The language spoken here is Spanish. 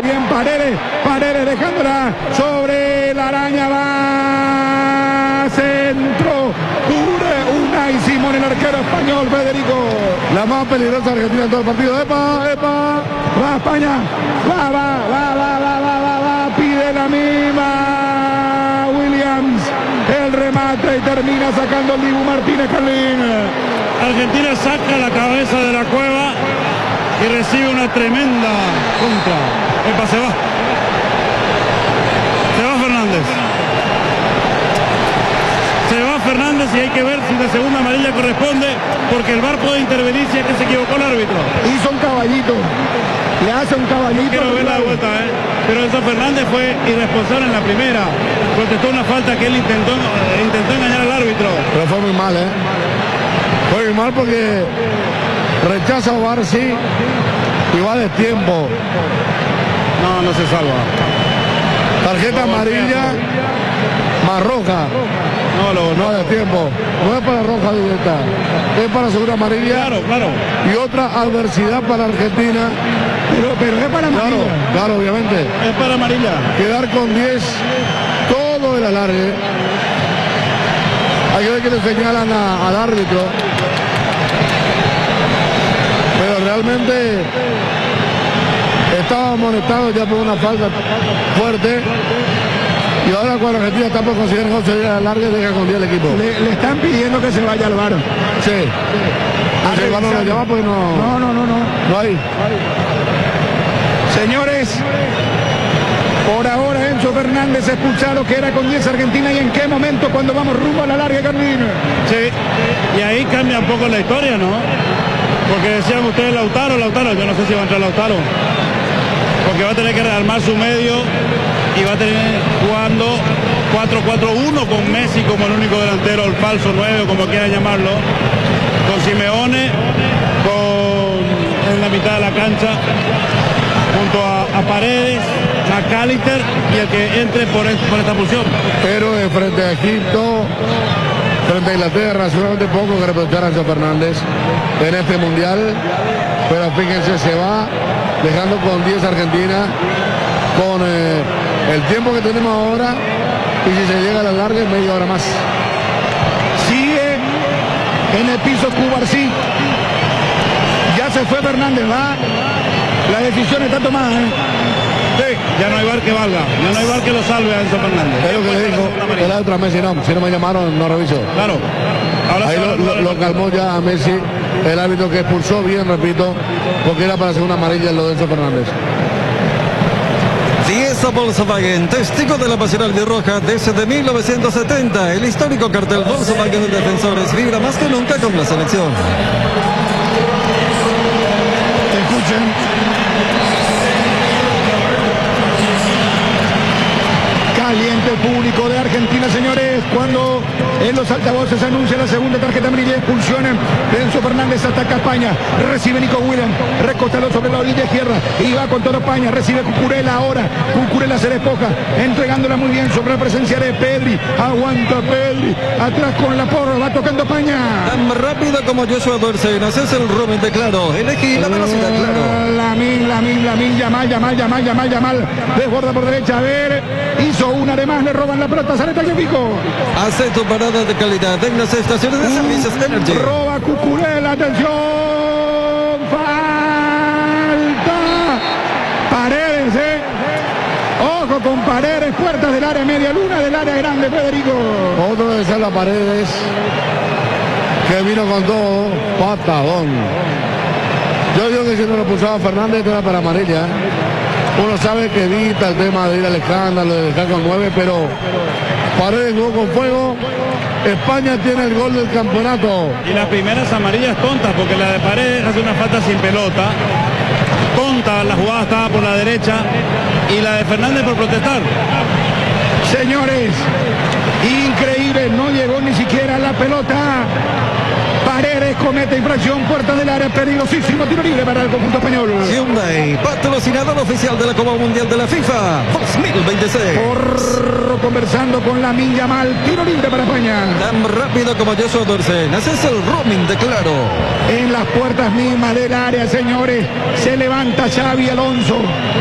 bien Paredes. Paredes dejándola sobre la araña. Va centro. Unai Simón, el arquero español, Federico. La más peligrosa Argentina en todo el partido. ¡Epa! ¡Epa! Va España. Va. Pide la misma Williams. El remate y termina sacando el Dibu Martínez, Carlín. Argentina saca la cabeza de la cueva y recibe una tremenda contra. Epa, se va Fernández. Fernández y hay que ver si la segunda amarilla corresponde, porque el VAR puede intervenir si es que se equivocó el árbitro. Hizo un caballito, le hace un caballito. Quiero ver la vuelta, pero Enzo Fernández fue irresponsable en la primera, protestó una falta que él intentó engañar al árbitro. Pero fue muy mal, fue muy mal porque rechaza a VAR, sí, y va de tiempo. No se salva. Tarjeta amarilla más roja. No de tiempo, no es para roja directa, es para segunda amarilla. Claro. Y otra adversidad para Argentina. Pero es para amarilla. Claro, obviamente. Es para amarilla. Quedar con 10 todo el alargue. Hay que ver que le señalan al árbitro. Pero realmente estaba amonestado ya por una falta fuerte. Y ahora cuando Argentina está por conseguir 11 días de larga, deja con 10 el equipo. Le están pidiendo que se vaya al VAR. Sí. El VAR no lo llama porque no. No hay. Señores, por ahora Enzo Fernández expulsado, que era con 10 Argentina. ¿Y en qué momento cuando vamos rumbo a la larga, Carlín? Sí. Y ahí cambia un poco la historia, ¿no? Porque decían ustedes Lautaro, yo no sé si va a entrar Lautaro. Porque va a tener que rearmar su medio y va a tener jugando 4-4-1 con Messi como el único delantero, el falso 9, como quieran llamarlo, con Simeone en la mitad de la cancha, junto a Paredes, McAllister y el que entre por esta posición. Pero frente a Egipto, frente a Inglaterra, seguramente poco que representar a Enzo Fernández en este mundial, pero fíjense, se va dejando con 10 Argentina, con el tiempo que tenemos ahora, y si se llega a la larga, media hora más. Sigue en el piso Cubarsí. Ya se fue Fernández, va. La decisión está tomada, Sí, ya no hay VAR que valga, ya no hay VAR que lo salve a Enzo Fernández. Es lo que le dijo el árbitro a Messi, si no me llamaron, no reviso. Claro. Ahora ahí lo calmó ya a Messi, el árbitro, que expulsó bien, repito, porque era para segunda amarilla lo de Enzo Fernández. Cieza Volkswagen, testigo de la pasión albirroja desde 1970. El histórico cartel Volkswagen de defensores vibra más que nunca con la selección. Escuchen. Caliente el público de Argentina, señores, cuando en los altavoces anuncia la segunda tarjeta amarilla, expulsión. Enzo Fernández ataca a España, recibe Nico Williams, recostado sobre la orilla izquierda y va con toda España, recibe Cucurella ahora, Cucurella se despoja, entregándola muy bien sobre la presencia de Pedri, aguanta Pedri, atrás con la porra, va tocando España. Tan rápido como Joshua Dorcenas, es el roaming de Claro, elegí la velocidad Claro. Lamin, Yamal, desborda por derecha, a ver, hizo una de más, le roban la pelota, sale Tagliafico. Hace tu parada de calidad en las estaciones de servicios Energy. Roba Cucurella, atención, falta. Paredes, ojo con Paredes, puertas del área media luna, del área grande, Federico. Otro de ser la Paredes, que vino con todo, patadón. Yo digo que si no lo pulsaba Fernández, esto era para amarilla. Uno sabe que evita el tema de ir al escándalo, de dejar con 9, pero Paredes jugó con fuego. España tiene el gol del campeonato. Y las primeras amarillas tontas, porque la de Paredes hace una falta sin pelota. Tonta, la jugada estaba por la derecha. Y la de Fernández por protestar. Señores, increíble, no llegó ni siquiera la pelota. Paredes comete infracción, puerta del área, peligrosísimo tiro libre para el conjunto español. Hyundai, patrocinador oficial de la Copa Mundial de la FIFA 2026. Conversando con Lamine Yamal, tiro libre para España. Tan rápido como Joshua Dorcenas, es el roaming de Claro. En las puertas mismas del área, señores, se levanta Xavi Alonso.